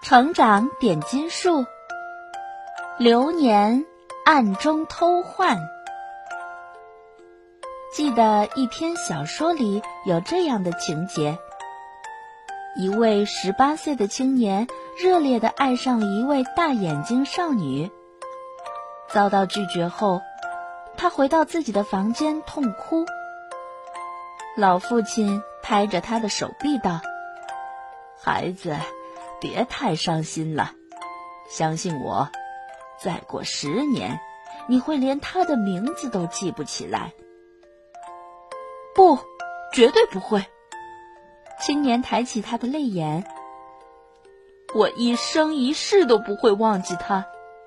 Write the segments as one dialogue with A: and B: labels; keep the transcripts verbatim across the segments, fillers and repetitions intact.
A: 成长点金术，流年暗中偷换。记得一篇小说里有这样的情节：一位十八岁的青年热烈地爱上了一位大眼睛少女，遭到拒绝后，他回到自己的房间痛哭。老父亲拍着他的手臂道：“孩子，别太伤心了，相信我，再过十年，你会连他的名字都记不起来。”“不，绝对不会。”青年抬起他的泪眼，“我一生一世都不会忘记他。”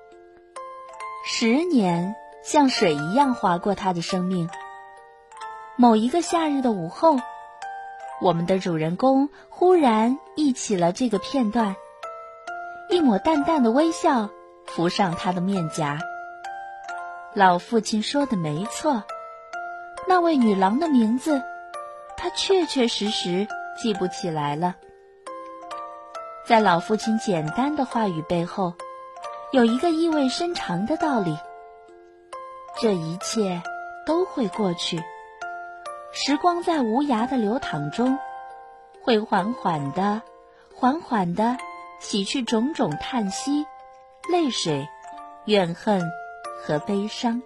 A: 十年像水一样划过他的生命。某一个夏日的午后，我们的主人公忽然忆起了这个片段，一抹淡淡的微笑浮上他的面颊。老父亲说的没错，那位女郎的名字，他确确实实记不起来了。在老父亲简单的话语背后，有一个意味深长的道理：这一切都会过去，时光在无涯的流淌中，会缓缓地、缓缓地洗去种种叹息、泪水、怨恨和悲伤。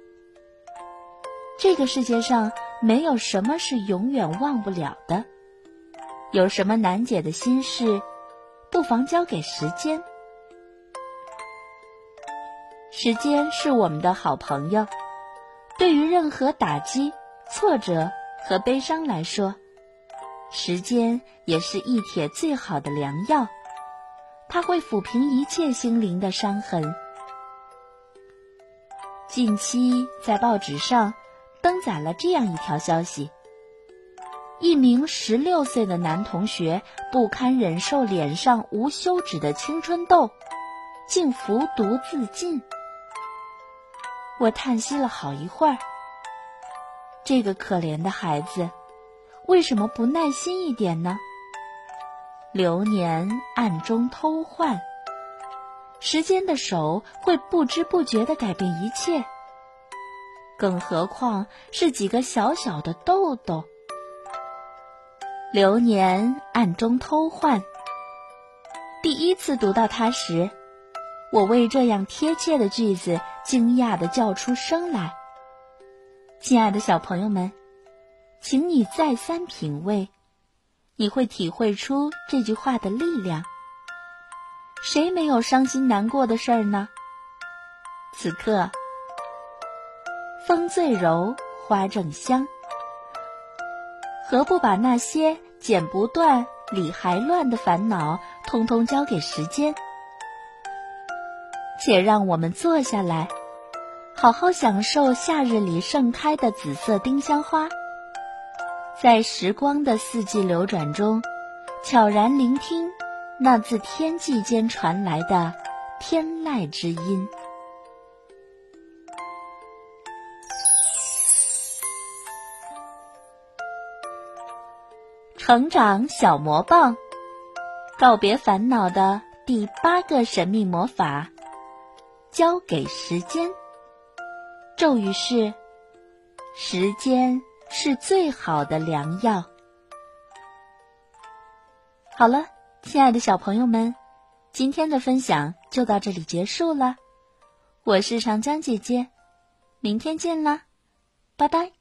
A: 这个世界上没有什么是永远忘不了的，有什么难解的心事，不妨交给时间。时间是我们的好朋友，对于任何打击、挫折和悲伤来说，时间也是一帖最好的良药，它会抚平一切心灵的伤痕。近期在报纸上登载了这样一条消息：一名十六岁的男同学不堪忍受脸上无休止的青春痘，竟服毒自尽。我叹息了好一会儿，这个可怜的孩子，为什么不耐心一点呢？流年暗中偷换，时间的手会不知不觉地改变一切，更何况是几个小小的痘痘。流年暗中偷换，第一次读到它时，我为这样贴切的句子惊讶地叫出声来。亲爱的小朋友们，请你再三品味，你会体会出这句话的力量。谁没有伤心难过的事儿呢？此刻，风最柔，花正香，何不把那些剪不断、理还乱的烦恼，通通交给时间？且让我们坐下来，好好享受夏日里盛开的紫色丁香花，在时光的四季流转中，悄然聆听那自天际间传来的天籁之音。成长小魔棒，告别烦恼的第八个神秘魔法，交给时间。咒语是：时间是最好的良药。好了，亲爱的小朋友们，今天的分享就到这里结束了。我是长江姐姐，明天见啦，拜拜。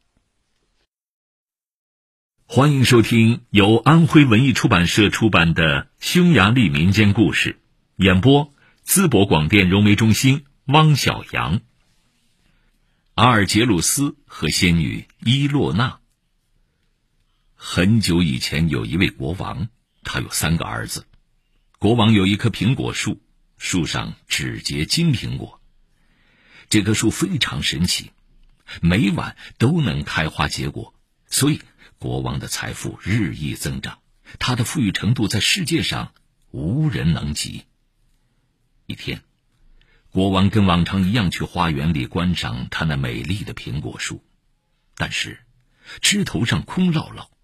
B: 欢迎收听由安徽文艺出版社出版的《匈牙利民间故事》，演播淄博广电融媒中心汪小阳。阿尔杰鲁斯和仙女伊洛娜。很久以前有一位国王，他有三个儿子。国王有一棵苹果树，树上只结金苹果。这棵树非常神奇，每晚都能开花结果，所以国王的财富日益增长，他的富裕程度在世界上无人能及。一天，国王跟往常一样去花园里观赏他那美丽的苹果树，但是枝头上空落落，